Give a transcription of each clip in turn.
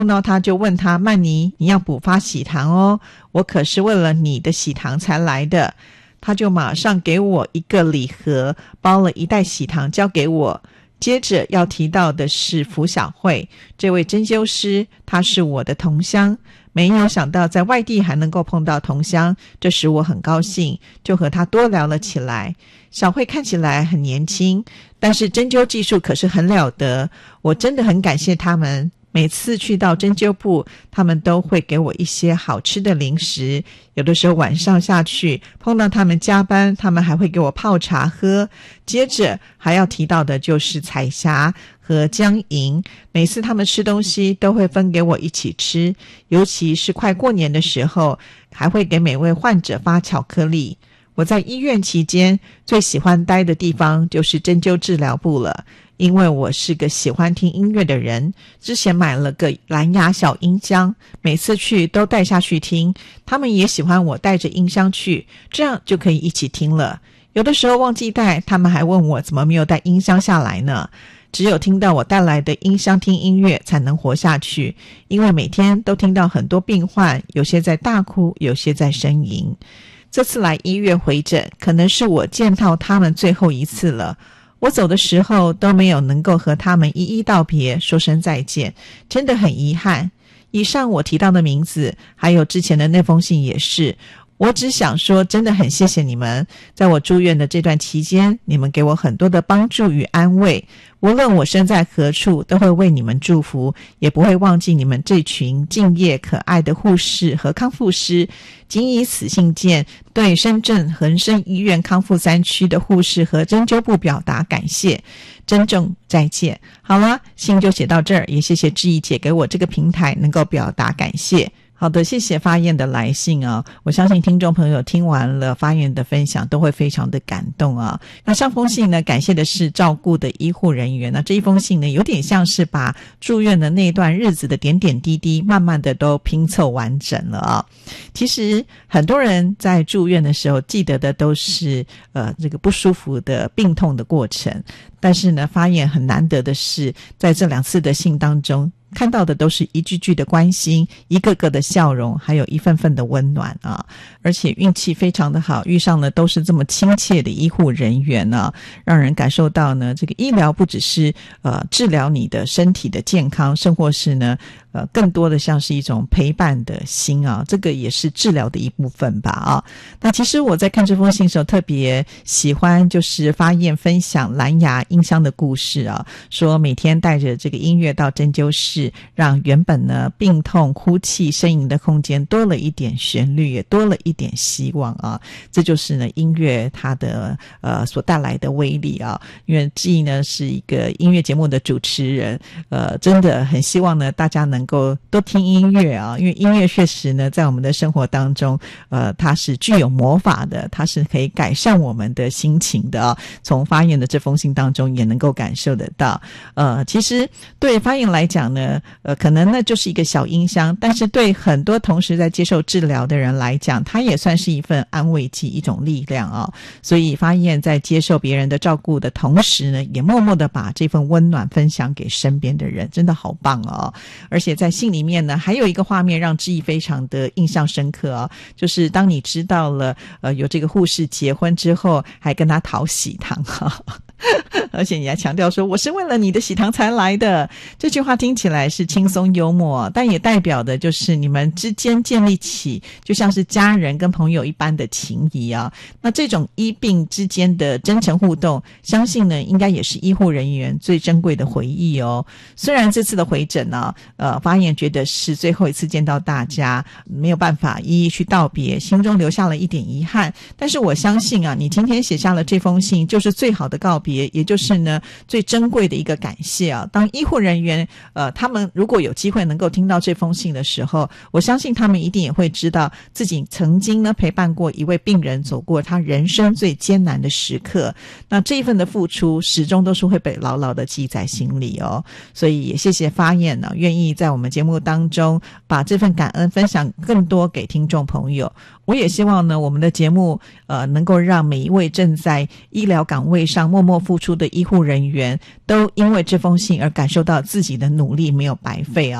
碰到他就问他，曼妮，你要补发喜糖哦，我可是为了你的喜糖才来的。他就马上给我一个礼盒，包了一袋喜糖交给我。接着要提到的是福小慧，这位针灸师，他是我的同乡，没有想到在外地还能够碰到同乡，这使我很高兴，就和他多聊了起来。小慧看起来很年轻，但是针灸技术可是很了得，我真的很感谢他们。每次去到针灸部，他们都会给我一些好吃的零食，有的时候晚上下去碰到他们加班，他们还会给我泡茶喝。接着还要提到的就是彩霞和江莹，每次他们吃东西都会分给我一起吃，尤其是快过年的时候，还会给每位患者发巧克力。我在医院期间最喜欢待的地方就是针灸治疗部了，因为我是个喜欢听音乐的人，之前买了个蓝牙小音箱，每次去都带下去听，他们也喜欢我带着音箱去，这样就可以一起听了。有的时候忘记带，他们还问我怎么没有带音箱下来呢？只有听到我带来的音箱听音乐才能活下去，因为每天都听到很多病患，有些在大哭，有些在呻吟。这次来医院回诊，可能是我见到他们最后一次了。我走的时候都没有能够和他们一一道别，说声再见，真的很遗憾。以上我提到的名字，还有之前的那封信也是，我只想说真的很谢谢你们，在我住院的这段期间，你们给我很多的帮助与安慰，无论我身在何处，都会为你们祝福，也不会忘记你们这群敬业可爱的护士和康复师。仅以此信件对深圳恒生医院康复3区的护士和针灸部表达感谢，珍重再见。好了，信就写到这儿，也谢谢志毅姐给我这个平台能够表达感谢。好的，谢谢发燕的来信啊！我相信听众朋友听完了发燕的分享，都会非常的感动啊。那上封信呢，感谢的是照顾的医护人员。那这一封信呢，有点像是把住院的那段日子的点点滴滴，慢慢的都拼凑完整了啊。其实很多人在住院的时候，记得的都是这个不舒服的病痛的过程，但是呢，发燕很难得的是，在这2次的信当中，看到的都是一句句的关心，一个个的笑容，还有一份份的温暖啊！而且运气非常的好，遇上的都是这么亲切的医护人员啊，让人感受到呢，这个医疗不只是治疗你的身体的健康，甚或是呢更多的像是一种陪伴的心啊，这个也是治疗的一部分吧啊。那其实我在看这封信的时候，特别喜欢就是发燕分享蓝牙音箱的故事啊，说每天带着这个音乐到针灸室，让原本呢病痛、哭泣、呻吟的空间多了一点旋律，也多了一点希望啊。这就是呢音乐它的所带来的威力啊。因为志毅呢是一个音乐节目的主持人，真的很希望呢大家能够多听音乐啊，因为音乐确实呢在我们的生活当中，它是具有魔法的，它是可以改善我们的心情的啊。从发燕的这封信当中也能够感受得到。其实对发燕来讲呢，可能那就是一个小音箱，但是对很多同时在接受治疗的人来讲，它也算是一份安慰剂，一种力量啊。所以发燕在接受别人的照顾的同时呢，也默默的把这份温暖分享给身边的人，真的好棒哦。而且在信里面呢，还有一个画面让志毅非常的印象深刻啊，就是当你知道了有这个护士结婚之后，还跟他讨喜糖啊。而且你还强调说我是为了你的喜糖才来的，这句话听起来是轻松幽默，但也代表的就是你们之间建立起就像是家人跟朋友一般的情谊啊。那这种医病之间的真诚互动，相信呢应该也是医护人员最珍贵的回忆哦。虽然这次的回诊呢发燕觉得是最后一次见到大家，没有办法一一去道别，心中留下了一点遗憾，但是我相信啊，你今天写下了这封信，就是最好的告别，也就是呢最珍贵的一个感谢啊。当医护人员他们如果有机会能够听到这封信的时候，我相信他们一定也会知道自己曾经呢陪伴过一位病人走过他人生最艰难的时刻，那这一份的付出始终都是会被牢牢的记在心里哦。所以也谢谢发燕呢愿意在我们节目当中把这份感恩分享更多给听众朋友。我也希望呢我们的节目能够让每一位正在医疗岗位上默默付出的医护人员都因为这封信而感受到自己的努力没有白费啊。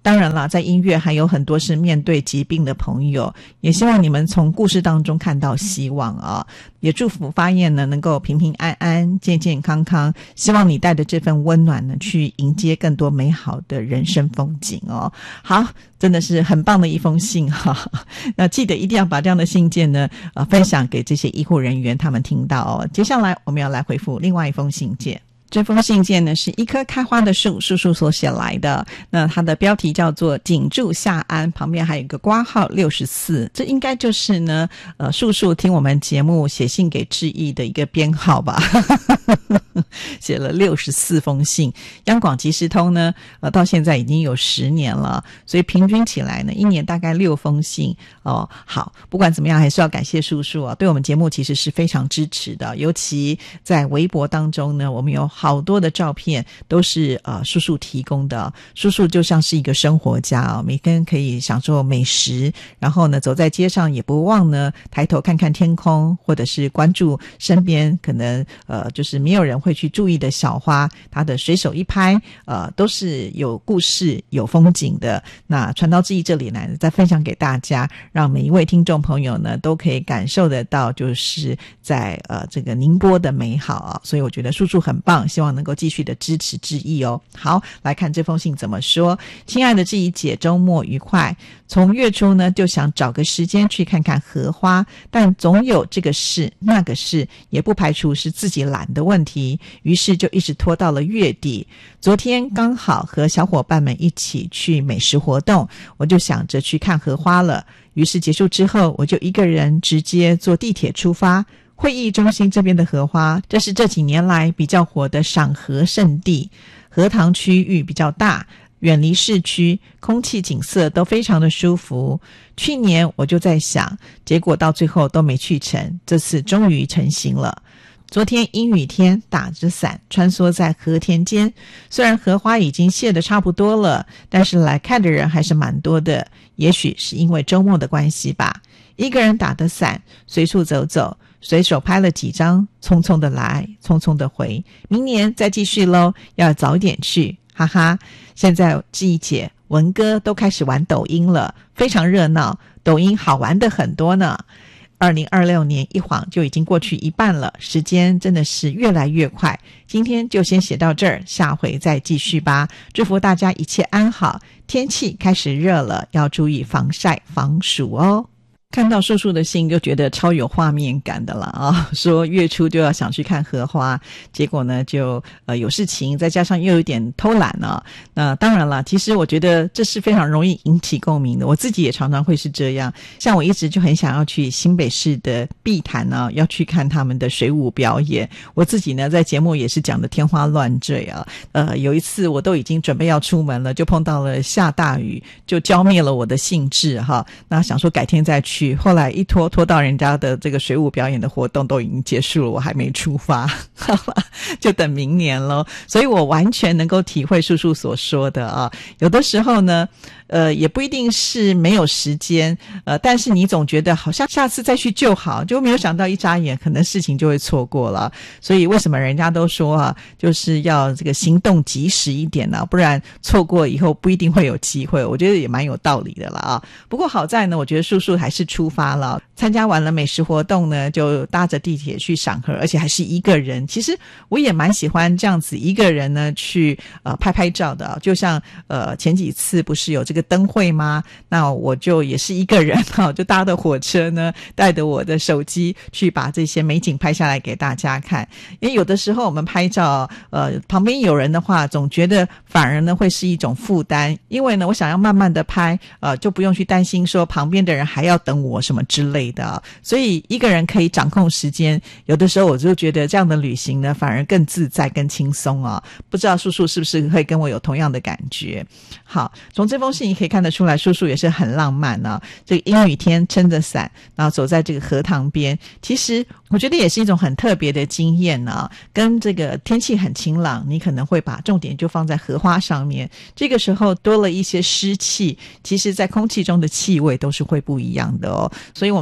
当然啦，在音乐还有很多是面对疾病的朋友，也希望你们从故事当中看到希望啊！也祝福发燕呢能够平平安安、健健康康，希望你带着这份温暖呢去迎接更多美好的人生风景哦。好，真的是很棒的一封信哈。那记得一定要把这样的信件呢分享给这些医护人员他们听到哦。接下来我们要来回复另外一封信件。这封信件呢是一棵开花的树叔叔所写来的，那它的标题叫做景祝夏安，旁边还有一个括号64，这应该就是呢叔叔听我们节目写信给致意的一个编号吧。写了64封信，央广即时通呢到现在已经有10年了，所以平均起来呢一年大概6封信哦。好，不管怎么样还是要感谢叔叔啊，对我们节目其实是非常支持的，尤其在微博当中呢，我们有好多的照片都是叔叔提供的。叔叔就像是一个生活家啊，每天可以享受美食，然后呢走在街上也不忘呢抬头看看天空，或者是关注身边可能就是没有人会去注意的小花，他的随手一拍都是有故事有风景的。那传道之意这里呢再分享给大家，让每一位听众朋友呢都可以感受得到就是在这个宁波的美好啊。所以我觉得叔叔很棒，希望能够继续的支持致意哦。好，来看这封信怎么说。亲爱的致意姐，周末愉快。从月初呢就想找个时间去看看荷花，但总有这个事那个事，也不排除是自己懒的问题，于是就一直拖到了月底。昨天刚好和小伙伴们一起去美食活动，我就想着去看荷花了，于是结束之后我就一个人直接坐地铁出发。会议中心这边的荷花，这是这几年来比较火的赏荷圣地，荷塘区域比较大，远离市区，空气景色都非常的舒服。去年我就在想，结果到最后都没去成，这次终于成行了。昨天阴雨天，打着伞穿梭在荷田间，虽然荷花已经谢得差不多了，但是来看的人还是蛮多的，也许是因为周末的关系吧。一个人打的伞，随处走走，随手拍了几张，匆匆的来，匆匆的回，明年再继续咯，要早点去，哈哈。现在致意姐、文哥都开始玩抖音了，非常热闹，抖音好玩的很多呢。2026年一晃就已经过去一半了，时间真的是越来越快。今天就先写到这儿，下回再继续吧。祝福大家一切安好，天气开始热了，要注意防晒防暑哦。看到叔叔的信就觉得超有画面感的了啊！说月初就要想去看荷花，结果呢就有事情，再加上又有点偷懒了。那当然了，其实我觉得这是非常容易引起共鸣的，我自己也常常会是这样。像我一直就很想要去新北市的碧潭呢，要去看他们的水舞表演。我自己呢在节目也是讲的天花乱坠啊。有一次我都已经准备要出门了，就碰到了下大雨，就浇灭了我的兴致哈。那想说改天再去。后来一拖到人家的这个水舞表演的活动都已经结束了，我还没出发，就等明年咯。所以我完全能够体会叔叔所说的啊，有的时候呢也不一定是没有时间但是你总觉得好像下次再去就好，就没有想到一眨眼可能事情就会错过了。所以为什么人家都说啊，就是要这个行动及时一点不然错过以后不一定会有机会，我觉得也蛮有道理的了啊。不过好在呢，我觉得叔叔还是出发了，参加完了美食活动呢，就搭着地铁去赏荷，而且还是一个人。其实我也蛮喜欢这样子一个人呢去拍照的就像前几次不是有这个灯会吗？那我就也是一个人就搭的火车呢，带着我的手机去把这些美景拍下来给大家看。因为有的时候我们拍照旁边有人的话，总觉得反而呢会是一种负担，因为呢我想要慢慢的拍就不用去担心说旁边的人还要等我什么之类的所以一个人可以掌控时间，有的时候我就觉得这样的旅行呢反而更自在更轻松不知道叔叔是不是会跟我有同样的感觉。好，从这封信你可以看得出来，叔叔也是很浪漫这个阴雨天撑着伞，然后走在这个荷塘边，其实我觉得也是一种很特别的经验跟这个天气很晴朗，你可能会把重点就放在荷花上面，这个时候多了一些湿气，其实在空气中的气味都是会不一样的所以我们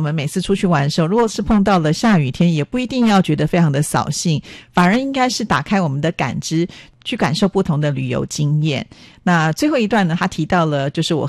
们每次出去玩的时候，如果是碰到了下雨天，也不一定要觉得非常的扫兴，反而应该是打开我们的感知，去感受不同的旅游经验。那最后一段呢，他提到了就是我